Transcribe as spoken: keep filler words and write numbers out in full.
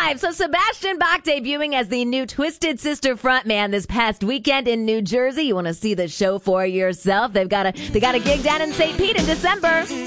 Live. So Sebastian Bach debuting as the new Twisted Sister frontman this past weekend in New Jersey. You want to see the show for yourself? They've got a they got a gig down in Saint Pete in December.